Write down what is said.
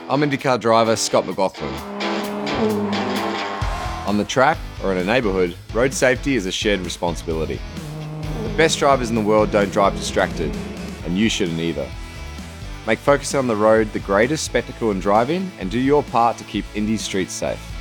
I'm IndyCar driver Scott McLaughlin. On the track or in a neighbourhood, road safety is a shared responsibility. The best drivers in the world don't drive distracted, and you shouldn't either. Make focusing on the road the greatest spectacle in driving and do your part to keep Indy's streets safe.